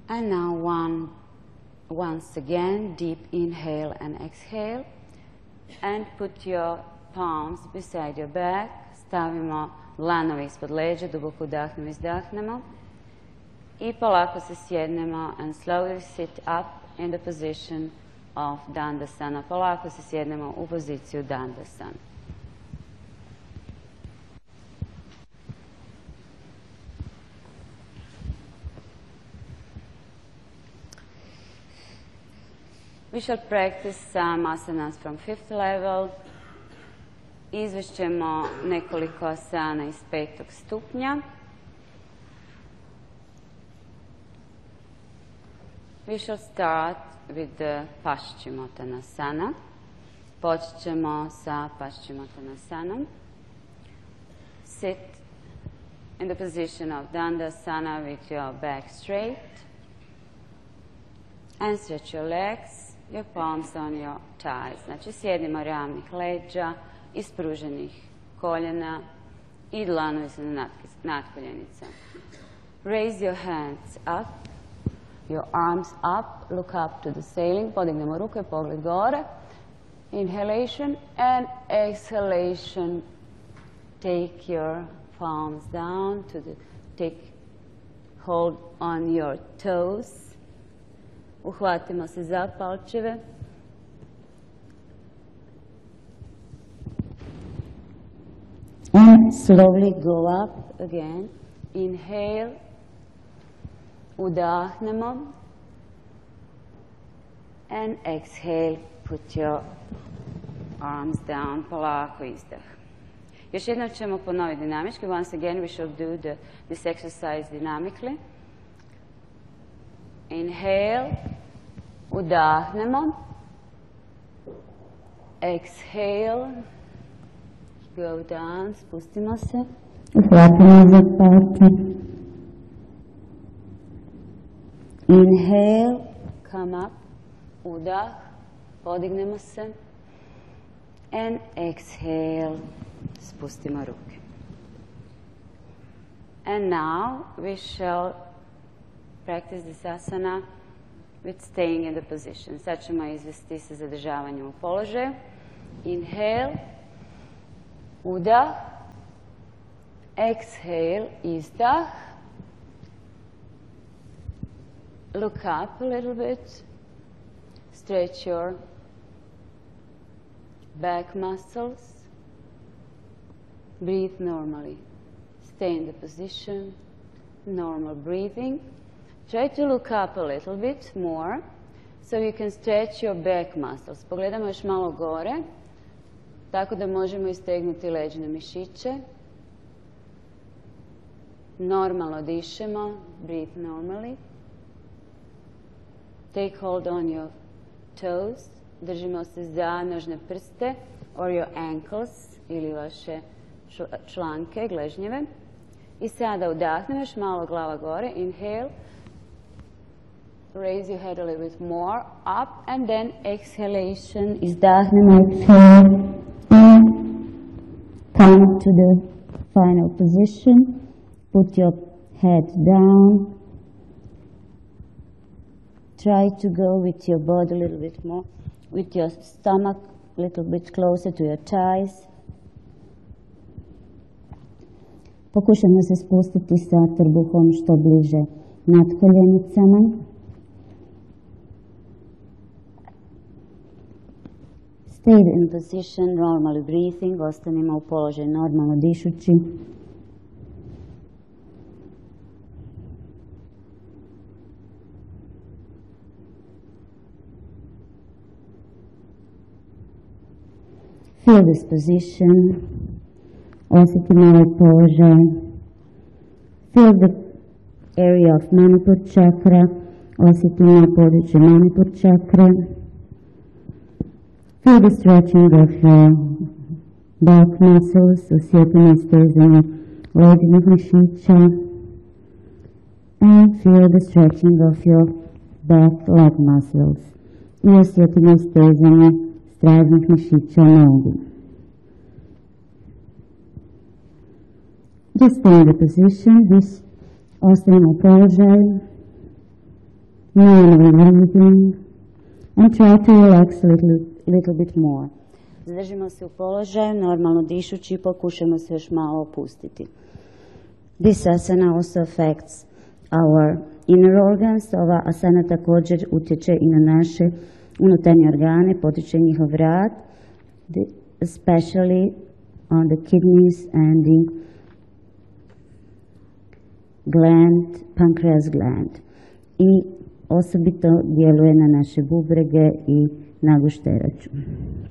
And now once again, deep inhale and exhale. And put your palms beside your back. Stavimo dlanove ispod leđa, duboko udahnemo, izdahnemo. I polako se sjednemo and slowly sit up in the position of Dandasana. Polako se sjednemo u poziciju Dandasana. We shall practice some asanas from 5th level. Izvešćemo nekoliko asana iz 5. stupnja. We shall start with the Paschimottanasana. Počet ćemo sa Paschimottanasanom. Sit in the position of Dandasana with your back straight. And stretch your legs, your palms on your thighs. Znači sjednimo ravnih leđa, ispruženih koljena i dlanovi su na natkoljenicama. Raise your hands up, your arms up, look up to the ceiling. Podignemo ruke, pogled gore. Inhalation and exhalation. Take your palms down to the, take hold on your toes. Uhvatimo se za palčeve. And slowly go up again. Inhale. Udahnemo. And exhale. Put your arms down. Polako izdah. Još jednom ćemo ponoviti dinamički. Once again we shall do this exercise dynamically. Inhale, udahnemo, exhale, go down, spustimo se, uhvatimo za palce. Inhale, come up, udah, podignemo se, and exhale, spustimo ruke. And now we shall practice this asana with staying in the position. Sad ćemo izvesti sa zadržavanjem u položaju. Inhale, udah, exhale, izdah. Look up a little bit. Stretch your back muscles. Breathe normally. Stay in the position. Normal breathing. Try to look up a little bit more so you can stretch your back muscles. Pogledamo još malo gore, tako da možemo istegnuti leđne mišiće. Normalno dišemo, breathe normally. Take hold on your toes. Držimo se za nožne prste or your ankles ili vaše članke, gležnjeve. I sada udahnemo još malo glava gore. Inhale. Raise your head a little bit more up, and then exhalation. Izdahnemo, exhale, and come to the final position. Put your head down. Try to go with your body a little bit more, with your stomach a little bit closer to your thighs. Pokušajmo se spustiti sa trbuhom što bliže natkoljenicama. Stay in position, normally breathing. Ostanimo u položaju normalno dišući. Feel this position. Osjetimo ovaj položaj. Feel the area of Manipur chakra. Osjetimo područje Manipur chakra. Feel the stretching of your back muscles, osjetimo istezanje leđnih mišića. And feel the stretching of your back leg muscles. I osjetimo istezanje stražnih mišića nogu. Just stay in the position, ostanimo u položaju. breathing, and try to relax a little bit more. Zadržimo se u položaju, normalno dišući i pokušamo se još malo opustiti. This asana also affects our inner organs. Ova asana također utječe i na naše unutarnje organe, potiče njihov rad, especially on the kidneys and the gland, pancreas gland. I osobito djeluje na naše bubrege i na gušteraču.